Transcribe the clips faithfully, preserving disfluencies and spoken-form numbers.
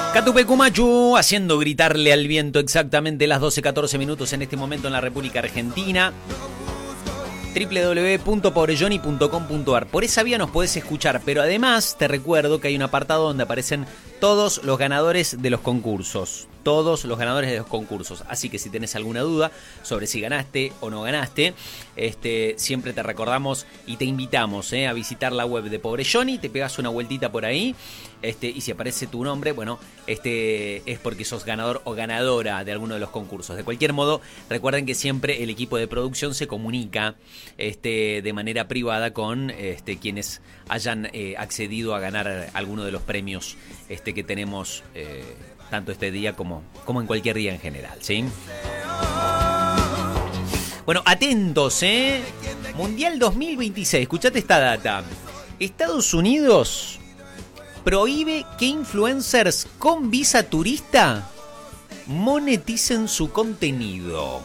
Catupecumachu, haciendo gritarle al viento exactamente las doce catorce minutos en este momento en la República Argentina. doble u doble u doble u punto pobrejoni punto com punto ar. Por esa vía nos podés escuchar, pero además te recuerdo que hay un apartado donde aparecen todos los ganadores de los concursos. Todos los ganadores de los concursos. Así que si tenés alguna duda sobre si ganaste o no ganaste, este, siempre te recordamos y te invitamos eh, a visitar la web de Pobrejoni. Te pegas una vueltita por ahí este, y si aparece tu nombre, bueno, este es porque sos ganador o ganadora de alguno de los concursos. De cualquier modo, recuerden que siempre el equipo de producción se comunica este, de manera privada con este, quienes hayan eh, accedido a ganar alguno de los premios este, que tenemos eh, tanto este día como, como en cualquier día en general, ¿sí? Bueno, atentos, ¿eh? Mundial dos mil veintiséis, escuchate esta data. Estados Unidos prohíbe que influencers con visa turista moneticen su contenido.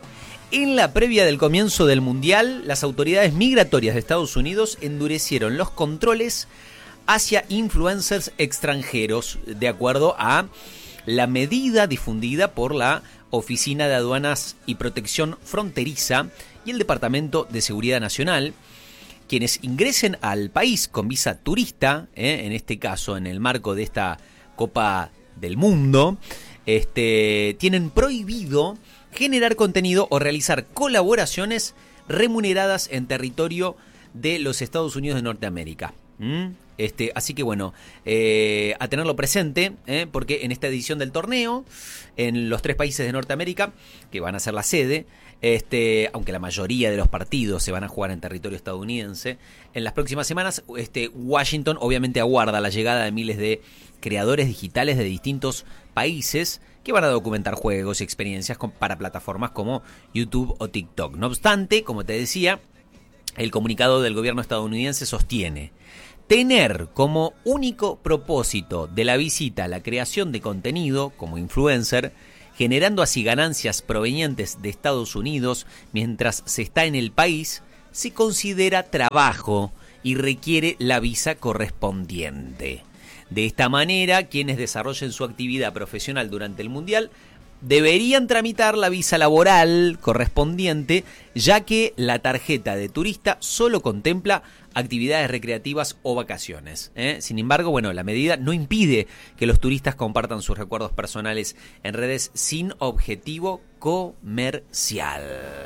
En la previa del comienzo del Mundial, las autoridades migratorias de Estados Unidos endurecieron los controles hacia influencers extranjeros, de acuerdo a la medida difundida por la Oficina de Aduanas y Protección Fronteriza y el Departamento de Seguridad Nacional. Quienes ingresen al país con visa turista, eh, en este caso en el marco de esta Copa del Mundo, este, tienen prohibido generar contenido o realizar colaboraciones remuneradas en territorio de los Estados Unidos de Norteamérica. ¿Mm? Este, así que bueno, eh, a tenerlo presente, eh, porque en esta edición del torneo, en los tres países de Norteamérica, que van a ser la sede, este, aunque la mayoría de los partidos se van a jugar en territorio estadounidense, en las próximas semanas, este, Washington obviamente aguarda la llegada de miles de creadores digitales de distintos países que van a documentar juegos y experiencias con, para plataformas como YouTube o TikTok. No obstante, como te decía, el comunicado del gobierno estadounidense sostiene tener como único propósito de la visita la creación de contenido como influencer, generando así ganancias provenientes de Estados Unidos mientras se está en el país, se considera trabajo y requiere la visa correspondiente. De esta manera, quienes desarrollen su actividad profesional durante el Mundial deberían tramitar la visa laboral correspondiente, ya que la tarjeta de turista solo contempla actividades recreativas o vacaciones. ¿eh? Sin embargo, bueno, la medida no impide que los turistas compartan sus recuerdos personales en redes sin objetivo comercial.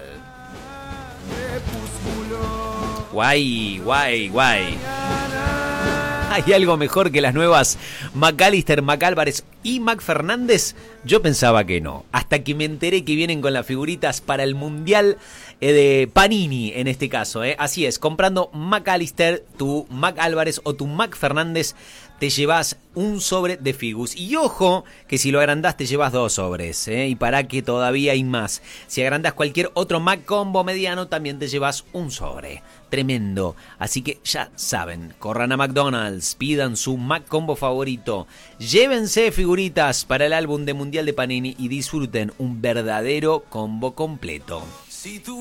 Guay, guay, guay. ¿Hay algo mejor que las nuevas McAllister, McAlvarez y McFernández? Yo pensaba que no, hasta que me enteré que vienen con las figuritas para el Mundial eh, de Panini, en este caso. Eh. Así es, comprando McAllister, tu McAlvarez o tu McFernández, te llevas un sobre de figus. Y ojo, que si lo agrandás te llevas dos sobres, ¿eh? Y para que todavía hay más. Si agrandás cualquier otro Mac Combo mediano, también te llevas un sobre. Tremendo. Así que ya saben, corran a McDonald's, pidan su Mac Combo favorito, llévense figuritas para el álbum de Mundial de Panini y disfruten un verdadero combo completo. Si tú